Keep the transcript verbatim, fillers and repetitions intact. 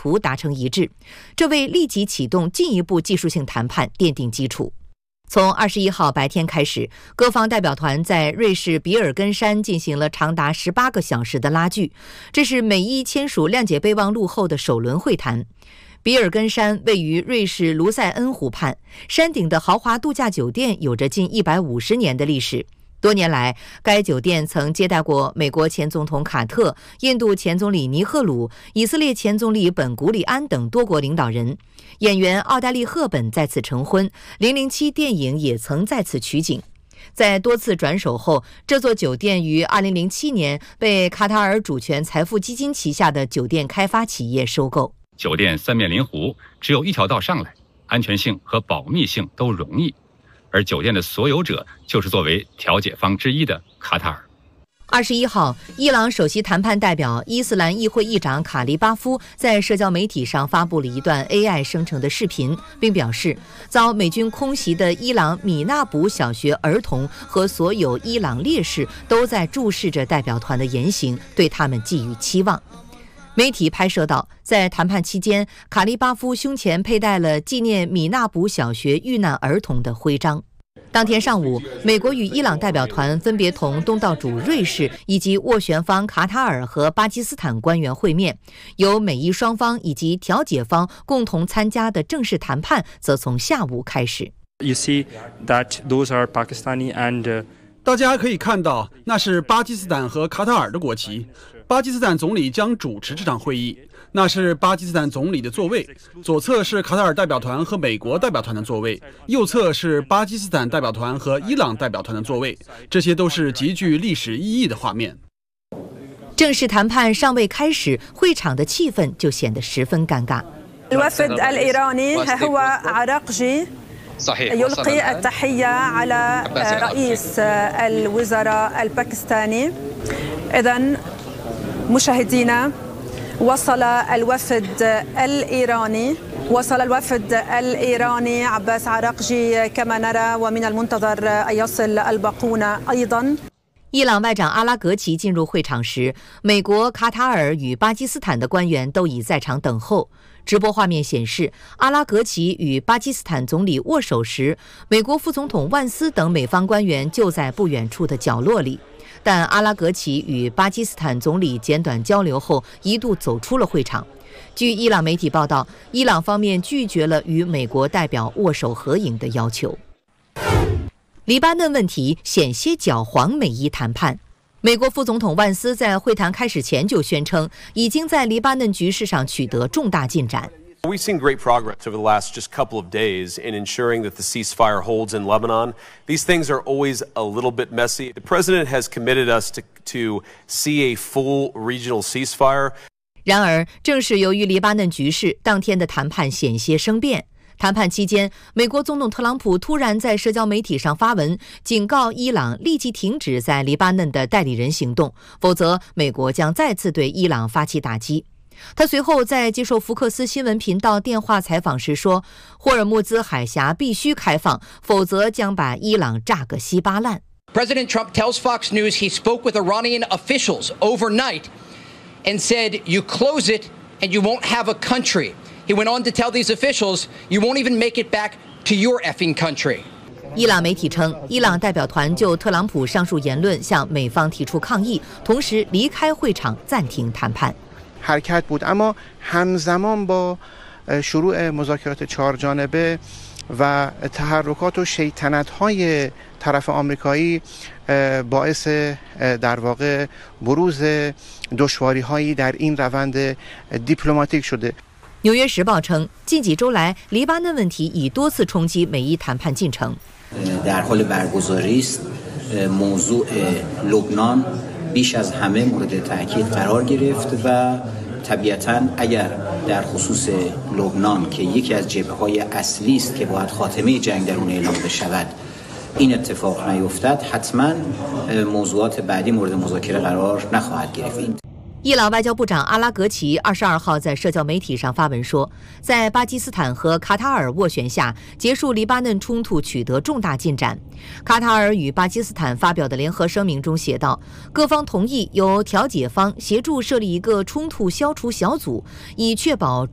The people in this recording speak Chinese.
图达成一致，这为立即启动进一步技术性谈判奠定基础。从二十一号白天开始，各方代表团在瑞士比尔根山进行了长达十八个小时的拉锯，这是美伊签署谅解备忘录后的首轮会谈。比尔根山位于瑞士卢塞恩湖畔，山顶的豪华度假酒店有着近一百五十年的历史。多年来，该酒店曾接待过美国前总统卡特、印度前总理尼赫鲁、以色列前总理本古里安等多国领导人。演员奥黛丽·赫本在此成婚，零零七电影也曾在此取景。在多次转手后，这座酒店于二零零七年被卡塔尔主权财富基金旗下的酒店开发企业收购。 酒店三面临湖，只有一条道上来，安全性和保密性都容易。而酒店的所有者就是作为调解方之一的卡塔尔。 二十一号，伊朗首席谈判代表伊斯兰议会议长卡利巴夫在社交媒体上发布了一段 A I 生成的视频，并表示，遭美军空袭的伊朗米纳卜小学儿童和所有伊朗烈士都在注视着代表团的言行，对他们寄予期望。媒体拍摄到，在谈判期间，卡利巴夫胸前佩戴了纪念米纳卜小学遇难儿童的徽章。当天上午，美国与伊朗代表团分别同东道主瑞士以及斡旋方卡塔尔和巴基斯坦官员会面，由美伊双方以及调解方共同参加的正式谈判则从下午开始。 You see that those are Pakistani and 大家可以看到，那是巴基斯坦和卡塔尔的国旗。巴基斯坦总理将主持这场会议，那是巴基斯坦总理的座位，左侧是卡塔尔代表团和美国代表团的座位，右侧是巴基斯坦代表团和伊朗代表团的座位，这些都是极具历史意义的画面。 正式谈判尚未开始，会场的气氛就显得十分尴尬。 يلقي التحية على رئيس الوزراء الباكستاني. إذن مشاهدينا، وصل الوفد الإيراني وصل الوفد الإيراني عباس عراقجي كما نرى، ومن المنتظر أن يصل الباقون أيضا。 伊朗外长阿拉格齐进入会场时，美国、卡塔尔与巴基斯坦的官员都已在场等候。直播画面显示，阿拉格齐与巴基斯坦总理握手时，美国副总统万斯等美方官员就在不远处的角落里。但阿拉格齐与巴基斯坦总理简短交流后，一度走出了会场。据伊朗媒体报道，伊朗方面拒绝了与美国代表握手合影的要求。黎巴嫩问题险些搅黄美伊谈判。美国副总统万斯在会谈开始前就宣称，已经在黎巴嫩局势上取得重大进展。 We've seen great progress over the last just couple of days in ensuring that the ceasefire holds in Lebanon. These things are always a little bit messy. The president has committed us to, to see a full regional ceasefire. 然而，正是由于黎巴嫩局势，当天的谈判险些生变。谈判期间，美国总统特朗普突然在社交媒体上发文，警告伊朗立即停止在黎巴嫩的代理人行动，否则美国将再次对伊朗发起打击。他随后在接受福克斯新闻频道电话采访时说，霍尔木兹海峡必须开放，否则将把伊朗炸个稀巴烂。 President Trump tells Fox News he spoke with Iranian officials overnight and said, you close it and you won't have a country.He went on to tell these officials, you won't even make it back to your effing country. 伊朗媒体称，伊朗代表团就特朗普上述言论向美方提出抗议，同时离开会场暂停谈判。 حرکت بود اما همزمان با شروع مذاکرات چهار جانبه و تحرکات و شیطنت‌های طرف آمریکایی باعث در واقع بروز دشواری‌هایی در این روند دیپلماتیک شده。 纽约时报称，近几周来，黎巴嫩问题已多次冲击美伊谈判进程。 در حال برگزاری است موضوع لبنان بیش از همه مورد تاکید قرار گرفت و طبیعتاً اگر در خصوص لبنان که یکی از جبهه‌های اصلی است که باید خاتمه جنگ در اون اعلام بشود این اتفاق نیفتد حتما موضوعات بعدی مورد مذاکره قرار نخواهد گرفت. 伊朗外交部长阿拉格齐二十二号在社交媒体上发文说，在巴基斯坦和卡塔尔斡旋下，结束黎巴嫩冲突取得重大进展。卡塔尔与巴基斯坦发表的联合声明中写道，各方同意由调解方协助设立一个冲突消除小组，以确保